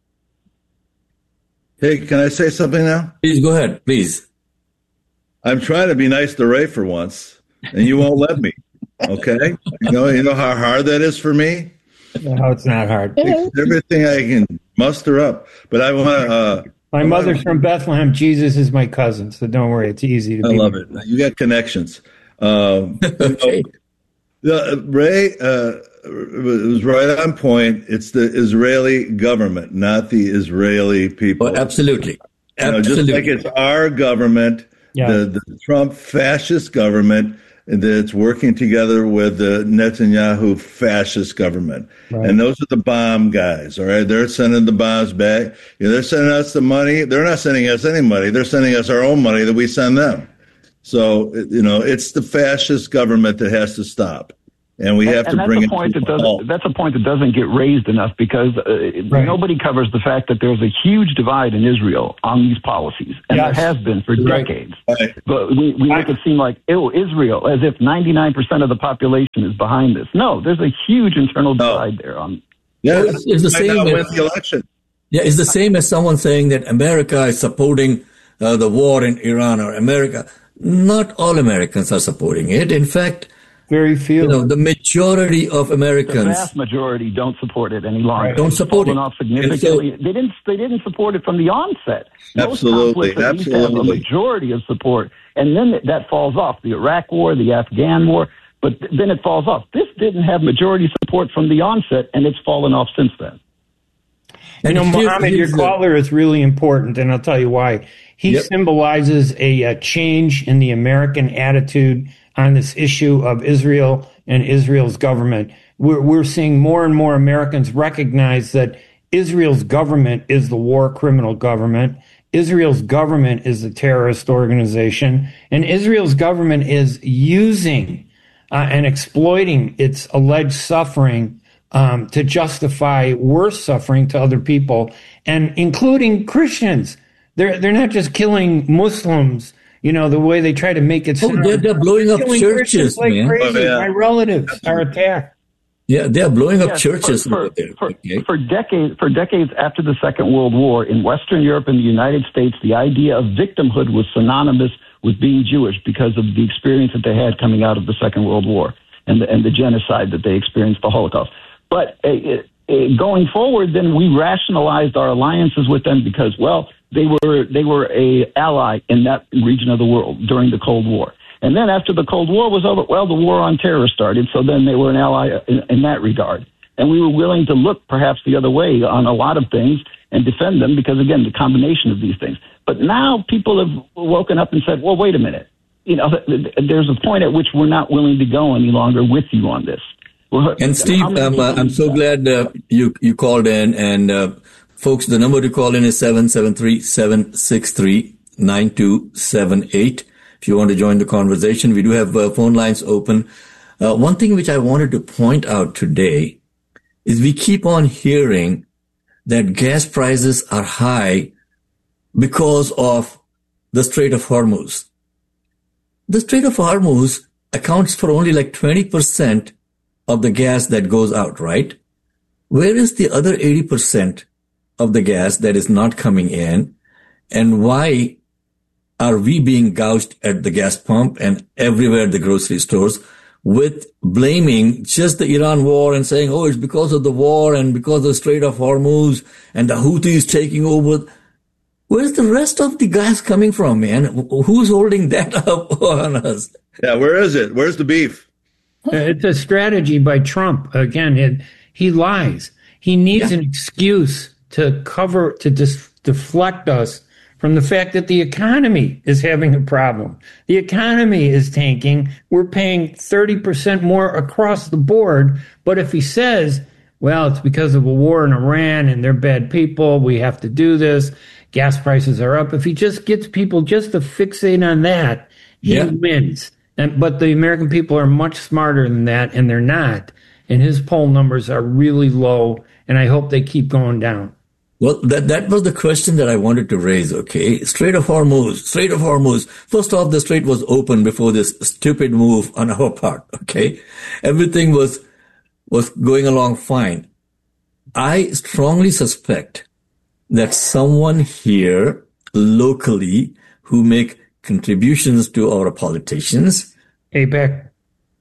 Hey, can I say something now? Please go ahead, please. I'm trying to be nice to Ray for once, and you won't let me. Okay? You know, you know how hard that is for me? No, it's not hard. It's everything I can muster up. But I want to... Uh, my mother's from Bethlehem. Jesus is my cousin, so don't worry. It's easy to I be. I love it. You got connections. Um, okay. You know, the, Ray uh, was right on point. It's the Israeli government, not the Israeli people. Oh, absolutely. Absolutely. You know, just like it's our government, yeah. the, the Trump fascist government that's working together with the Netanyahu fascist government. Right. And those are the bomb guys, all right? They're sending the bombs back. You know, they're sending us the money. They're not sending us any money. They're sending us our own money that we send them. So, you know, it's the fascist government that has to stop. And we have and to bring that's a point that doesn't, that's a point that doesn't get raised enough because uh, right. nobody covers the fact that there's a huge divide in Israel on these policies, and yes. there has been for right. decades. Right. But we, we make it seem like, oh, Israel, as if ninety-nine percent of the population is behind this. No, there's a huge internal divide no. there. On yeah, it's, it's the same with the election. Yeah, it's the same as someone saying that America is supporting uh, the war in Iran or America. Not all Americans are supporting it. In fact, very few. You know, the majority of Americans, the vast majority, don't support it any longer. Right. Don't support it. Off significantly. So, they didn't. They didn't support it from the onset. Absolutely, Most absolutely. Have a majority of support, and then that falls off. The Iraq War, the Afghan War, but then it falls off. This didn't have majority support from the onset, and it's fallen off since then. You know, Mohammed, your caller is really important, and I'll tell you why. He yep. symbolizes a, a change in the American attitude on this issue of Israel and Israel's government. We're, we're seeing more and more Americans recognize that Israel's government is the war criminal government. Israel's government is a terrorist organization, and Israel's government is using uh, and exploiting its alleged suffering um, to justify worse suffering to other people, and including Christians. They're they're not just killing Muslims, you know, the way they try to make it sound. Oh, they're, they're blowing up killing churches, like man. Crazy. Oh, yeah. My relatives are attacked. Yeah, they're blowing up yes, churches for, over there. For, okay. for decades, for decades after the Second World War, in Western Europe and the United States, the idea of victimhood was synonymous with being Jewish because of the experience that they had coming out of the Second World War and the, and the genocide that they experienced, the Holocaust. But uh, uh, going forward, then we rationalized our alliances with them because, well, they were they were a ally in that region of the world during the Cold War. And then after the Cold War was over, well, the war on terror started, so then they were an ally in, in that regard. And we were willing to look perhaps the other way on a lot of things and defend them because, again, the combination of these things. But now people have woken up and said, well, wait a minute. You know, there's a point at which we're not willing to go any longer with you on this. We're, and Steve, um, uh, I'm so glad uh, you, you called in. And uh, folks, the number to call in is seven seven three, seven six three, nine two seven eight. If you want to join the conversation, we do have uh, phone lines open. Uh, one thing which I wanted to point out today is we keep on hearing that gas prices are high because of the Strait of Hormuz. The Strait of Hormuz accounts for only like twenty percent of the gas that goes out, right? Where is the other eighty percent of the gas that is not coming in? And why are we being gouged at the gas pump and everywhere at the grocery stores with blaming just the Iran war and saying, oh, it's because of the war and because of the Strait of Hormuz and the Houthis taking over? Where's the rest of the gas coming from, man? Who's holding that up on us? Yeah, where is it? Where's the beef? It's a strategy by Trump. Again, it, he lies. He needs yeah. an excuse to cover, to dis- deflect us from the fact that the economy is having a problem. The economy is tanking. We're paying thirty percent more across the board. But if he says, well, it's because of a war in Iran and they're bad people, we have to do this, gas prices are up. If he just gets people just to fixate on that, he yeah. wins. And, but the American people are much smarter than that, and they're not. And his poll numbers are really low, and I hope they keep going down. Well, that, that was the question that I wanted to raise, okay? Strait of Hormuz, Strait of Hormuz. First off, the strait was open before this stupid move on our part, okay? Everything was, was going along fine. I strongly suspect that someone here locally who make contributions to our politicians. AIPAC.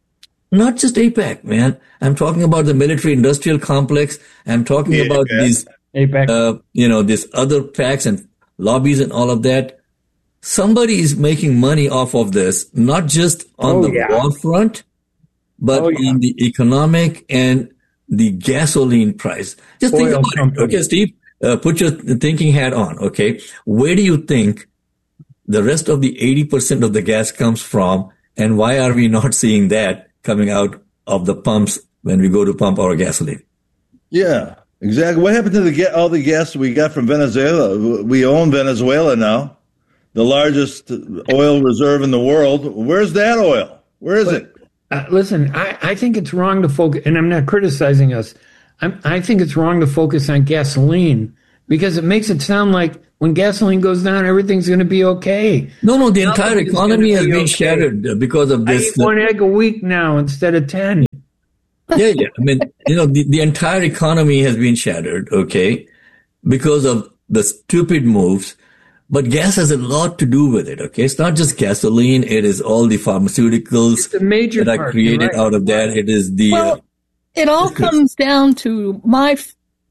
Not just AIPAC, man. I'm talking about the military industrial complex. I'm talking yeah, about yeah. these Uh, you know, this other PACs and lobbies and all of that. Somebody is making money off of this, not just on oh, the yeah. war front, but oh, yeah. on the economic and the gasoline price. Just Oil think about company. it. Okay, Steve, uh, put your thinking hat on. Okay. Where do you think the rest of the eighty percent of the gas comes from? And why are we not seeing that coming out of the pumps when we go to pump our gasoline? Yeah. Exactly. What happened to the ga- all the gas we got from Venezuela? We own Venezuela now, the largest oil reserve in the world. Where's that oil? Where is but, it? Uh, listen, I, I think it's wrong to focus, and I'm not criticizing us. I'm, I think it's wrong to focus on gasoline because it makes it sound like when gasoline goes down, everything's going to be okay. No, no, the entire economy has been okay. shattered because of this. I eat one egg a week now instead of ten. Yeah, yeah. I mean, you know, the, the entire economy has been shattered, okay, because of the stupid moves. But gas has a lot to do with it, okay? It's not just gasoline. It is all the pharmaceuticals major that are part, created right. out of that. It is the... Well, uh, it all comes down to my f-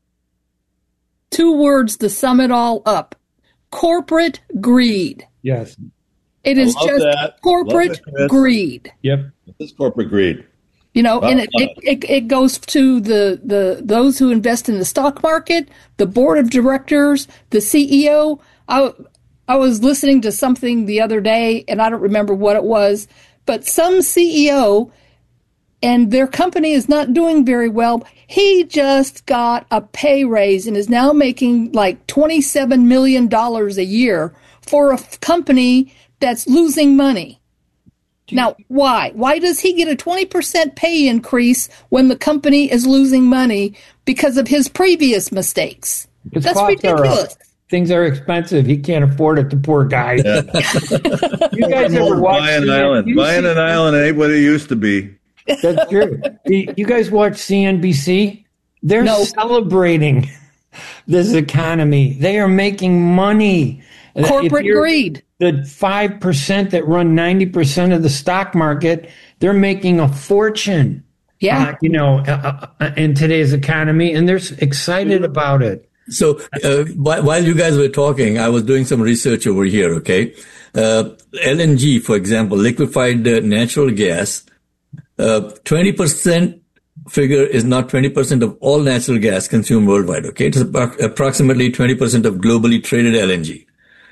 two words to sum it all up. Corporate greed. Yes. It is just that. corporate it, greed. Yep. This is corporate greed. You know, Wow. and it, it, it, it goes to the, the those who invest in the stock market, the board of directors, the C E O. I, I was listening to something the other day, and I don't remember what it was, but some C E O, and their company is not doing very well. He just got a pay raise and is now making like twenty-seven million dollars a year for a f- company that's losing money. Now, why? Why does he get a twenty percent pay increase when the company is losing money because of his previous mistakes? His That's costs are up. ridiculous. Things are expensive. He can't afford it, the poor guy. Yeah. You guys ever watch Buy an C N B C? island. Buying an island ain't what it used to be. That's true. You you guys watch C N B C? They're No. celebrating this economy. They are making money. If Corporate you're greed. The five percent that run ninety percent of the stock market, they're making a fortune. Yeah. Uh, you know, uh, uh, in today's economy, and they're excited about it. So uh, while, while you guys were talking, I was doing some research over here, okay? Uh, L N G, for example, liquefied uh, natural gas, uh, twenty percent figure is not twenty percent of all natural gas consumed worldwide, okay? It's about approximately twenty percent of globally traded L N G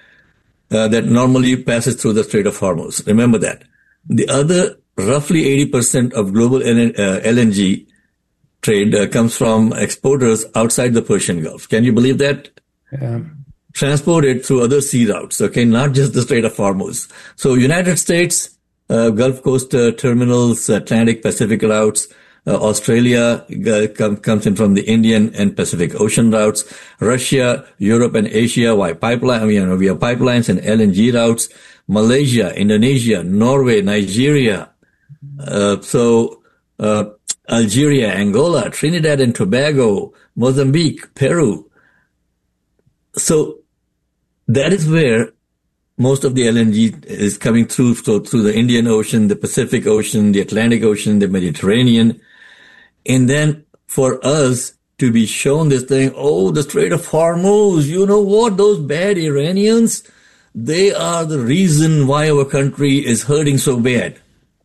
uh, that normally passes through the Strait of Hormuz. Remember that. The other roughly eighty percent of global L N G trade uh, comes from exporters outside the Persian Gulf. Can you believe that? Yeah. Transported through other sea routes, okay, not just the Strait of Hormuz. So United States, uh, Gulf Coast uh, terminals, Atlantic Pacific routes, uh, Australia uh, com- comes in from the Indian and Pacific Ocean routes, Russia, Europe and Asia via pipeline, you know, via pipelines and L N G routes, Malaysia, Indonesia, Norway, Nigeria, uh, so, uh, Algeria, Angola, Trinidad and Tobago, Mozambique, Peru. So that is where most of the L N G is coming through, so through the Indian Ocean, the Pacific Ocean, the Atlantic Ocean, the Mediterranean. And then for us to be shown this thing, oh, the Strait of Hormuz, you know what? Those bad Iranians, they are the reason why our country is hurting so bad.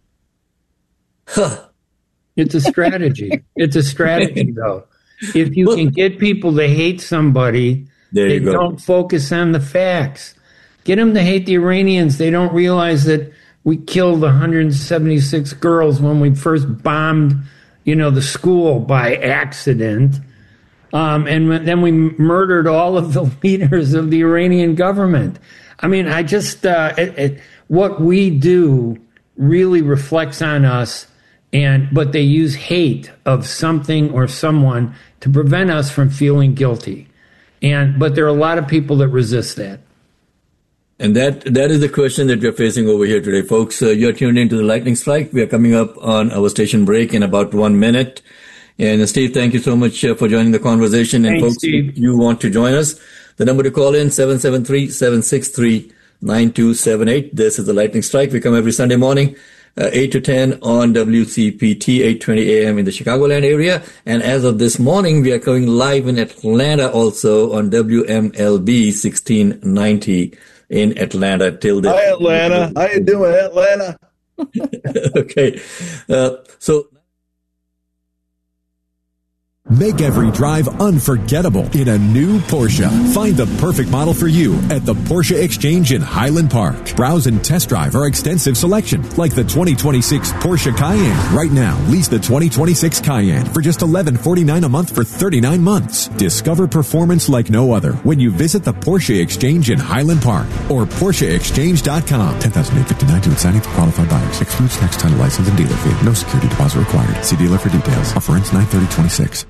Huh. It's a strategy. It's a strategy, though. If you can get people to hate somebody, There they you go. don't focus on the facts. Get them to hate the Iranians. They don't realize that we killed one hundred seventy-six girls when we first bombed, you know, the school by accident. Um, and then we murdered all of the leaders of the Iranian government. I mean, I just, uh, it, it, what we do really reflects on us. And but they use hate of something or someone to prevent us from feeling guilty. And but there are a lot of people that resist that. And that that is the question that we're facing over here today, folks. Uh, you're tuned into the Lightning Strike. We are coming up on our station break in about one minute. And uh, Steve, thank you so much uh, for joining the conversation. And Thanks, folks, Steve. if you want to join us, the number to call in, seven seven three, seven six three, nine two seven eight. This is the Lightning Strike. We come every Sunday morning. Uh, eight to ten on W C P T, eight twenty a.m. in the Chicagoland area. And as of this morning, we are going live in Atlanta also on W M L B sixteen ninety in Atlanta till the... Hi, Atlanta. How you doing, Atlanta? Okay. Uh, so... Make every drive unforgettable in a new Porsche. Find the perfect model for you at the Porsche Exchange in Highland Park. Browse and test drive our extensive selection, like the twenty twenty-six Porsche Cayenne. Right now, lease the twenty twenty-six Cayenne for just eleven forty-nine a month for thirty-nine months. Discover performance like no other when you visit the Porsche Exchange in Highland Park or Porsche Exchange dot com. ten thousand eight hundred fifty-nine to signing for qualified buyers. Excludes tax, title, license, and dealer fee. No security deposit required. See dealer for details. Offer ends nine thirty twenty-six.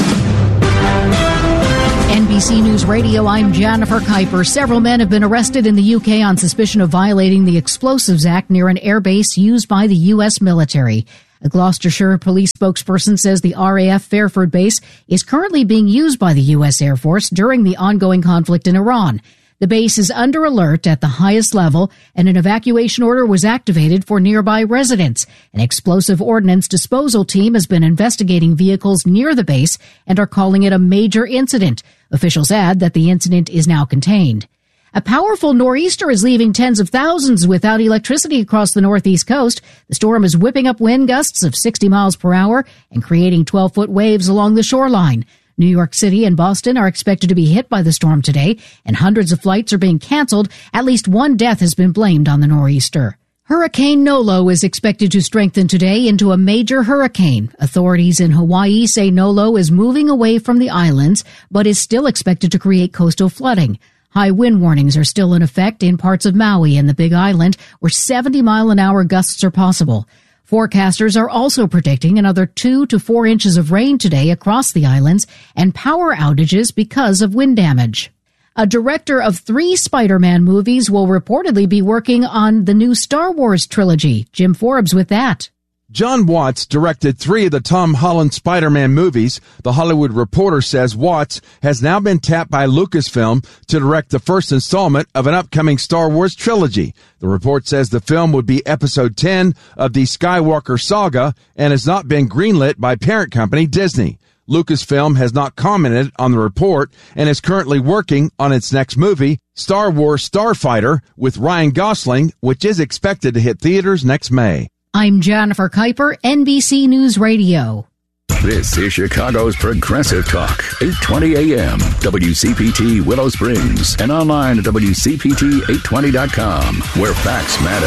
N B C News Radio, I'm Jennifer Kuiper. Several men have been arrested in the U K on suspicion of violating the Explosives Act near an airbase used by the U S military. A Gloucestershire police spokesperson says the R A F Fairford base is currently being used by the U S Air Force during the ongoing conflict in Iran. The base is under alert at the highest level, and an evacuation order was activated for nearby residents. An explosive ordnance disposal team has been investigating vehicles near the base and are calling it a major incident. Officials add that the incident is now contained. A powerful nor'easter is leaving tens of thousands without electricity across the northeast coast. The storm is whipping up wind gusts of sixty miles per hour and creating twelve-foot waves along the shoreline. New York City and Boston are expected to be hit by the storm today, and hundreds of flights are being canceled. At least one death has been blamed on the nor'easter. Hurricane Nolo is expected to strengthen today into a major hurricane. Authorities in Hawaii say Nolo is moving away from the islands, but is still expected to create coastal flooding. High wind warnings are still in effect in parts of Maui and the Big Island, where seventy mile an hour gusts are possible. Forecasters are also predicting another two to four inches of rain today across the islands and power outages because of wind damage. A director of three Spider-Man movies will reportedly be working on the new Star Wars trilogy. Jim Forbes with that. John Watts directed three of the Tom Holland Spider-Man movies. The Hollywood Reporter says Watts has now been tapped by Lucasfilm to direct the first installment of an upcoming Star Wars trilogy. The report says the film would be episode ten of the Skywalker saga and has not been greenlit by parent company Disney. Lucasfilm has not commented on the report and is currently working on its next movie, Star Wars Starfighter, with Ryan Gosling, which is expected to hit theaters next May. I'm Jennifer Kuiper, N B C News Radio. This is Chicago's Progressive Talk, eight twenty A M, W C P T Willow Springs, and online at W C P T eight twenty dot com, where facts matter.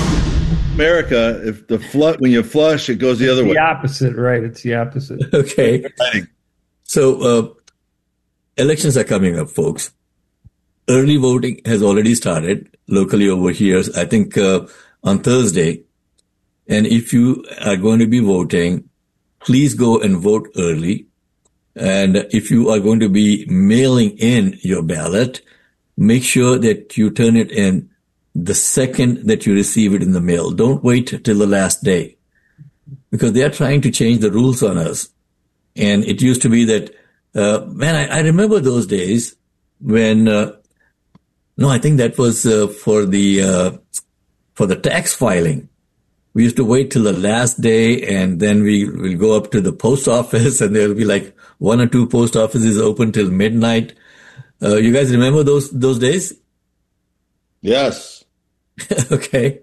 America, if the flush, when you flush, it goes the other it's way. The opposite, right? It's the opposite. Okay. So, uh, elections are coming up, folks. Early voting has already started locally over here, I think uh, on Thursday. And if you are going to be voting, please go and vote early. And if you are going to be mailing in your ballot, make sure that you turn it in the second that you receive it in the mail. Don't wait till the last day, because they are trying to change the rules on us. And it used to be that, uh, man, I, I remember those days when, uh, no, I think that was uh, for the, uh, for the tax filing. We used to wait till the last day, and then we will go up to the post office, and there will be like one or two post offices open till midnight. Uh, you guys remember those those days? Yes. Okay.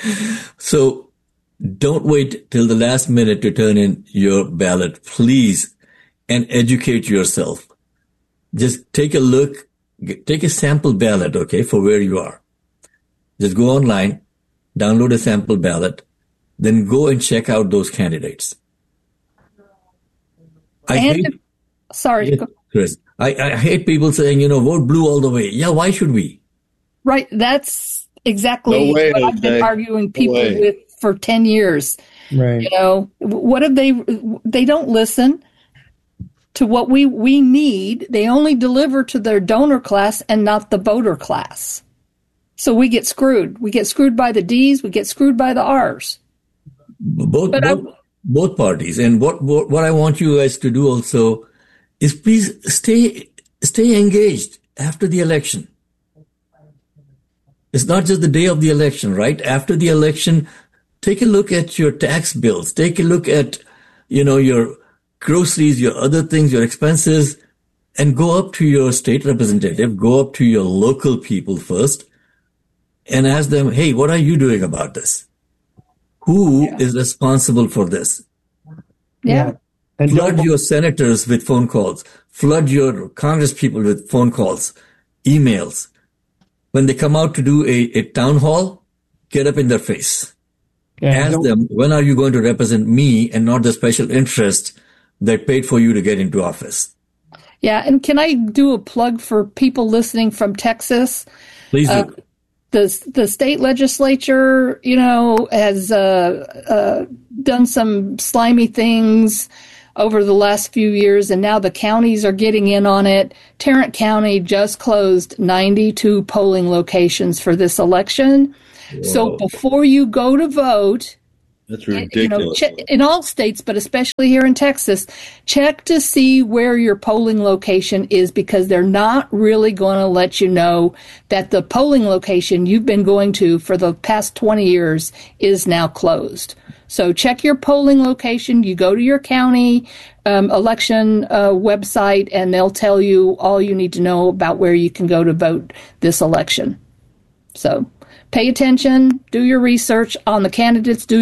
So don't wait till the last minute to turn in your ballot, please, and educate yourself. Just take a look, take a sample ballot, okay, for where you are. Just go online, download a sample ballot, then go and check out those candidates. I and hate, if, sorry, Chris. I, I hate people saying, you know, vote blue all the way. Yeah, why should we? Right, that's exactly No way, what I've been Jose. arguing people No way. with for ten years. Right. You know, what have they? They don't listen to what we we need. They only deliver to their donor class and not the voter class. So we get screwed. We get screwed by the D's. We get screwed by the R's. Both, But both, I- both parties. And what, what, what I want you guys to do also is please stay, stay engaged after the election. It's not just the day of the election, right? After the election, take a look at your tax bills. Take a look at, you know, your groceries, your other things, your expenses, and go up to your state representative, go up to your local people first and ask them, hey, what are you doing about this? Who Yeah. is responsible for this? Yeah. And flood don't- your senators with phone calls. Flood your Congress people with phone calls, emails. When they come out to do a, a town hall, get up in their face. Yeah, Ask don't- them, when are you going to represent me and not the special interest that paid for you to get into office? Yeah, and can I do a plug for people listening from Texas? Please do. Uh, the the state legislature, you know, has uh, uh, done some slimy things over the last few years, and now the counties are getting in on it. Tarrant County just closed ninety-two polling locations for this election. Whoa. So before you go to vote, That's you know, ridiculous. che- in all states, but especially here in Texas, check to see where your polling location is, because they're not really going to let you know that the polling location you've been going to for the past twenty years is now closed. So check your polling location. You go to your county um, election uh, website, and they'll tell you all you need to know about where you can go to vote this election. So pay attention, do your research on the candidates, do